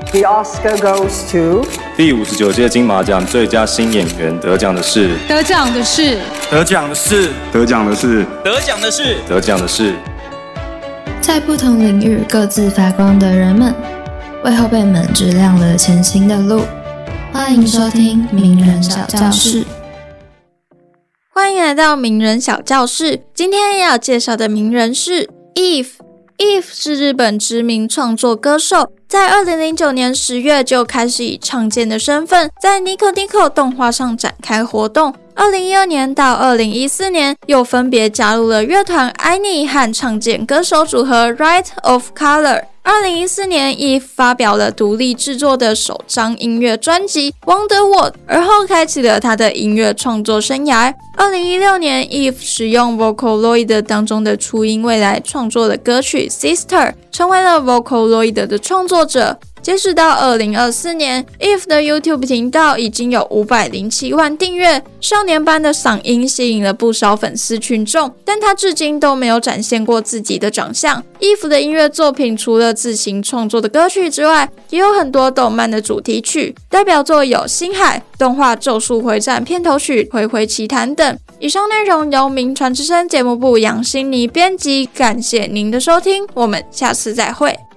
The Oscar goes to 第59届金马奖最佳新演员得奖的是在不同领域各自发光的人们，为后辈们指亮了前行的路。欢迎收听名人小教室。 欢迎来到名人小教室。今天要介绍的名人是 Eve。Eve 是日本知名创作歌手，在2009年10月就开始以唱见的身份在 Nico Nico 动画上展开活动。2012年到2014年又分别加入了乐团 INI 和唱见歌手组合 Right of Color。2014年 Eve 发表了独立制作的首张音乐专辑 Wonder World， 而后开启了他的音乐创作生涯。2016年 Eve 使用 Vocaloid 当中的初音未来创作的歌曲 Sister， 成为了 Vocaloid 的创作者。截止到2024年 Eve 的 YouTube 频道已经有507万订阅，少年般的嗓音吸引了不少粉丝群众，但他至今都没有展现过自己的长相。Eve 的音乐作品除了自行创作的歌曲之外，也有很多动漫的主题曲，代表作有星海、动画咒术回战片头曲回回奇谭等。以上内容由名传之声节目部杨心妮编辑，感谢您的收听，我们下次再会。